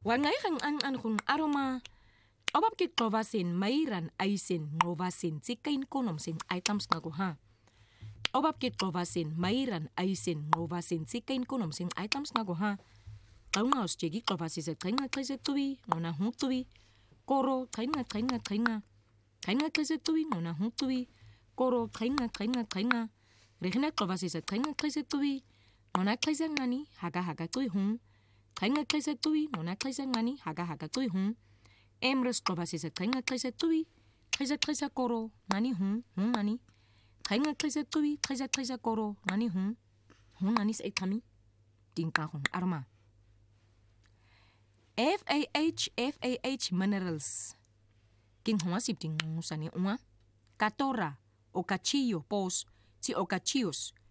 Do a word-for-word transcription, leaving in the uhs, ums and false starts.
Wangayang ang an kung aroma obab ki klovasin mairan aisin ngovasin tsikain konom sin items nga ko ha. Obab ki klovasin mairan aisin ngovasin tsikain konom sin items nga ko ha. Tau nga os jegi klovasi se kain nga kaise tuwi ngona hung tuwi koro kain nga kain nga kain nga kain nga kaise tuwi ngona hung tuwi koro kain nga kain nga kain nga rehina klovasi se kain nga kaise tuwi ngona kaise ngani haga haga tuwi hung kain nga kaise tuwi ngona kaise ngani haga haga tuwi hung emres klovasi se kain nga kaise tuwi kaise kaise koro ngani hung hung ngani kain nga kaise tuwi kaise kaise koro ngani hung hung ngani se kami tingka hung arma F A H F A H minerals king hunga sip ting musani unga katora o kachillo pos ti o kachillos